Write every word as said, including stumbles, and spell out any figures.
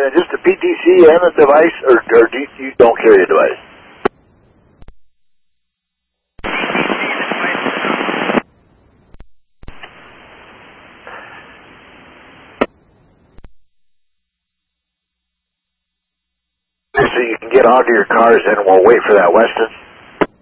uh, just the P T C and the device, or, or do you, you don't carry a device? So you can get onto your cars, and we'll wait for that Weston.